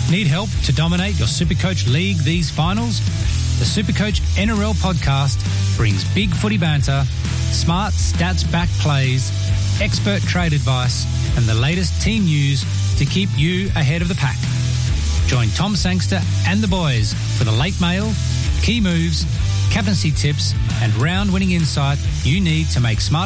Need help to dominate your Supercoach League these finals? The Supercoach NRL podcast brings big footy banter, smart stats-backed plays, expert trade advice, and the latest team news to keep you ahead of the pack. Join Tom Sangster and the boys for the late mail, key moves, captaincy tips, and round-winning insight you need to make smart